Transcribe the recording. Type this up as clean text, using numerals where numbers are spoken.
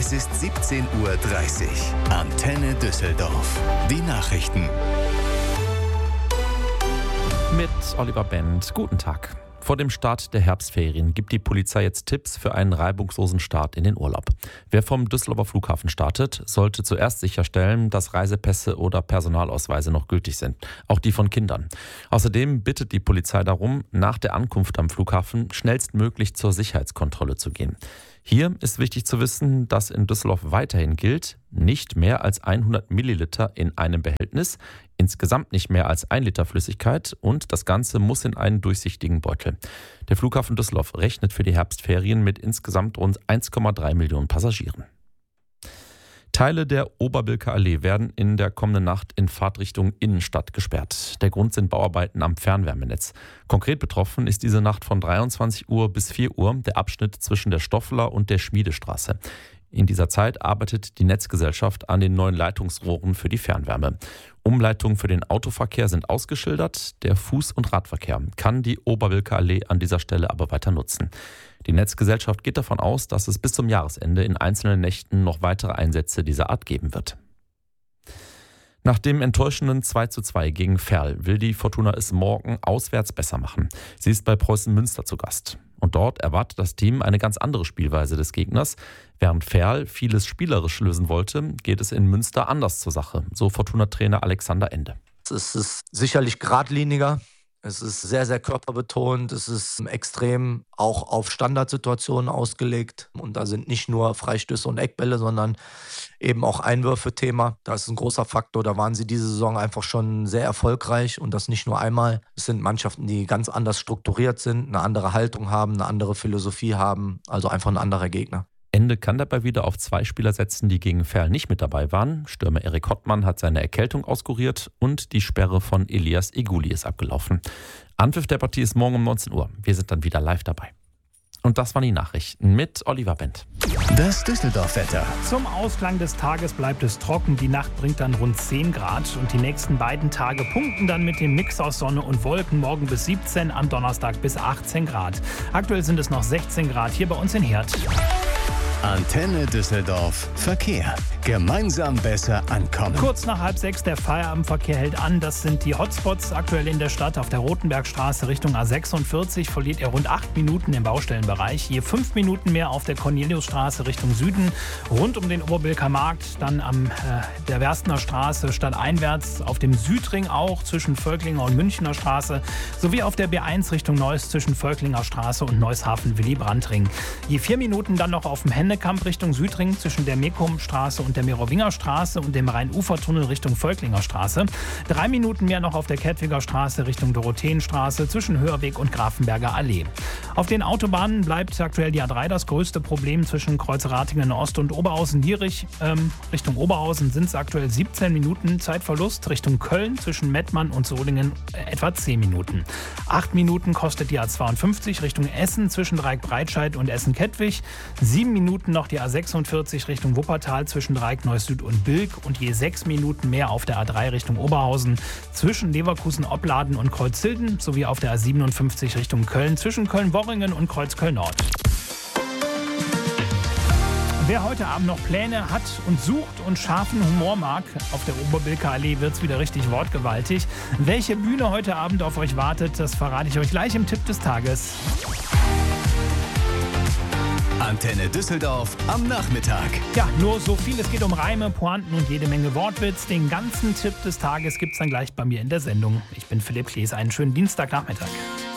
Es ist 17:30 Uhr. Antenne Düsseldorf. Die Nachrichten. Mit Oliver Bent. Guten Tag. Vor dem Start der Herbstferien gibt die Polizei jetzt Tipps für einen reibungslosen Start in den Urlaub. Wer vom Düsseldorfer Flughafen startet, sollte zuerst sicherstellen, dass Reisepässe oder Personalausweise noch gültig sind, auch die von Kindern. Außerdem bittet die Polizei darum, nach der Ankunft am Flughafen schnellstmöglich zur Sicherheitskontrolle zu gehen. Hier ist wichtig zu wissen, dass in Düsseldorf weiterhin gilt, nicht mehr als 100 Milliliter in einem Behältnis, insgesamt nicht mehr als 1 Liter Flüssigkeit und das Ganze muss in einen durchsichtigen Beutel. Der Flughafen Düsseldorf rechnet für die Herbstferien mit insgesamt rund 1,3 Millionen Passagieren. Teile der Oberbilker Allee werden in der kommenden Nacht in Fahrtrichtung Innenstadt gesperrt. Der Grund sind Bauarbeiten am Fernwärmenetz. Konkret betroffen ist diese Nacht von 23 Uhr bis 4 Uhr der Abschnitt zwischen der Stoffler und der Schmiedestraße. In dieser Zeit arbeitet die Netzgesellschaft an den neuen Leitungsrohren für die Fernwärme. Umleitungen für den Autoverkehr sind ausgeschildert. Der Fuß- und Radverkehr kann die Oberbilker Allee an dieser Stelle aber weiter nutzen. Die Netzgesellschaft geht davon aus, dass es bis zum Jahresende in einzelnen Nächten noch weitere Einsätze dieser Art geben wird. Nach dem enttäuschenden 2:2 gegen Verl will die Fortuna es morgen auswärts besser machen. Sie ist bei Preußen Münster zu Gast. Und dort erwartet das Team eine ganz andere Spielweise des Gegners. Während Verl vieles spielerisch lösen wollte, geht es in Münster anders zur Sache, so Fortuna-Trainer Alexander Ende. Es ist sicherlich geradliniger. Es ist sehr, sehr körperbetont. Es ist extrem auch auf Standardsituationen ausgelegt. Und da sind nicht nur Freistöße und Eckbälle, sondern eben auch Einwürfe Thema. Das ist ein großer Faktor. Da waren sie diese Saison einfach schon sehr erfolgreich und das nicht nur einmal. Es sind Mannschaften, die ganz anders strukturiert sind, eine andere Haltung haben, eine andere Philosophie haben. Also einfach ein anderer Gegner. Ende kann dabei wieder auf 2 Spieler setzen, die gegen Verl nicht mit dabei waren. Stürmer Erik Hottmann hat seine Erkältung auskuriert und die Sperre von Elias Eguli ist abgelaufen. Anpfiff der Partie ist morgen um 19 Uhr. Wir sind dann wieder live dabei. Und das waren die Nachrichten mit Oliver Bent. Das Düsseldorf-Wetter. Zum Ausklang des Tages bleibt es trocken. Die Nacht bringt dann rund 10 Grad. Und die nächsten beiden Tage punkten dann mit dem Mix aus Sonne und Wolken. Morgen bis 17, am Donnerstag bis 18 Grad. Aktuell sind es noch 16 Grad hier bei uns in Herd. Antenne Düsseldorf. Verkehr. Gemeinsam besser ankommen. Kurz nach 5:30 der Feierabendverkehr hält an. Das sind die Hotspots aktuell in der Stadt. Auf der Rotenbergstraße Richtung A46 verliert ihr rund 8 Minuten im Baustellenbereich. Hier 5 Minuten mehr auf der Corneliusstraße Richtung Süden. Rund um den Oberbilker Markt, dann am der Werstener Straße stadteinwärts. Auf dem Südring auch zwischen Völklinger und Münchner Straße. Sowie auf der B1 Richtung Neuss zwischen Völklinger Straße und Neushafen-Willy-Brandt-Ring. Je 4 Minuten dann noch auf dem Hennekamp Richtung Südring zwischen der Mekumstraße und der Merowinger Straße und dem Rhein-Ufer-Tunnel Richtung Völklinger Straße. 3 Minuten mehr noch auf der Kettwiger Straße Richtung Dorotheenstraße zwischen Hörweg und Grafenberger Allee. Auf den Autobahnen bleibt aktuell die A3 das größte Problem zwischen Kreuzratingen Ost und Oberhausen-Dierich. Richtung Oberhausen sind es aktuell 17 Minuten Zeitverlust. Richtung Köln zwischen Mettmann und Solingen etwa 10 Minuten. 8 Minuten kostet die A52 Richtung Essen zwischen Dreieck-Breitscheid und Essen-Kettwig. 7 Minuten noch die A46 Richtung Wuppertal zwischen Dreieck-Neuss-Süd und Bilk und je 6 Minuten mehr auf der A3 Richtung Oberhausen zwischen Leverkusen-Opladen und Kreuzhilden sowie auf der A57 Richtung Köln zwischen Köln-Worringen und Kreuzköln-Nord. Wer heute Abend noch Pläne hat und sucht und scharfen Humor mag, auf der Oberbilker Allee wird es wieder richtig wortgewaltig. Welche Bühne heute Abend auf euch wartet, das verrate ich euch gleich im Tipp des Tages. Antenne Düsseldorf am Nachmittag. Ja, nur so viel. Es geht um Reime, Pointen und jede Menge Wortwitz. Den ganzen Tipp des Tages gibt es dann gleich bei mir in der Sendung. Ich bin Philipp Klees. Einen schönen Dienstagnachmittag.